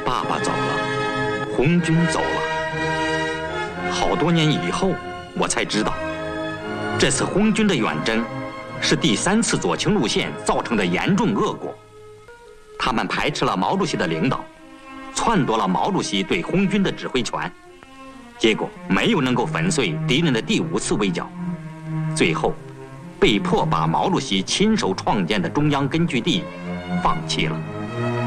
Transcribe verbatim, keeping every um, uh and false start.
爸爸走了，红军走了。好多年以后，我才知道，这次红军的远征是第三次左倾路线造成的严重恶果。他们排斥了毛主席的领导，篡夺了毛主席对红军的指挥权，结果没有能够粉碎敌人的第五次围剿，最后被迫把毛主席亲手创建的中央根据地放弃了。